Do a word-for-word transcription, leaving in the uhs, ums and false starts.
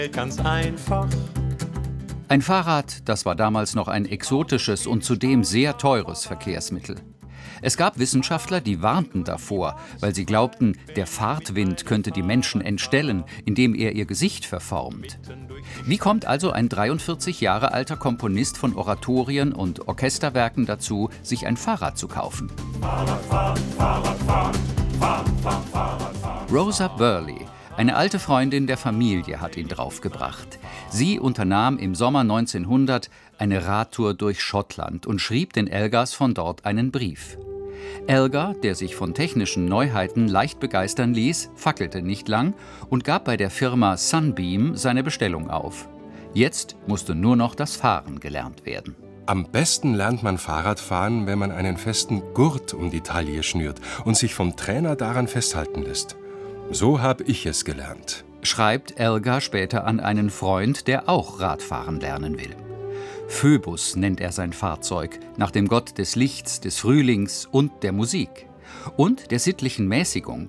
Ganz einfach. Ein Fahrrad, das war damals noch ein exotisches und zudem sehr teures Verkehrsmittel. Es gab Wissenschaftler, die warnten davor, weil sie glaubten, der Fahrtwind könnte die Menschen entstellen, indem er ihr Gesicht verformt. Wie kommt also ein dreiundvierzig Jahre alter Komponist von Oratorien und Orchesterwerken dazu, sich ein Fahrrad zu kaufen? Fahrrad, Fahrrad, Fahrrad, Fahrrad, Fahrrad, Fahrrad, Fahrrad, Fahrrad. Rosa Burley, eine alte Freundin der Familie, hat ihn draufgebracht. Sie unternahm im Sommer neunzehnhundert eine Radtour durch Schottland und schrieb den Elgars von dort einen Brief. Elgar, der sich von technischen Neuheiten leicht begeistern ließ, fackelte nicht lang und gab bei der Firma Sunbeam seine Bestellung auf. Jetzt musste nur noch das Fahren gelernt werden. Am besten lernt man Fahrradfahren, wenn man einen festen Gurt um die Taille schnürt und sich vom Trainer daran festhalten lässt. So habe ich es gelernt, schreibt Elgar später an einen Freund, der auch Radfahren lernen will. Phöbus nennt er sein Fahrzeug, nach dem Gott des Lichts, des Frühlings und der Musik und der sittlichen Mäßigung.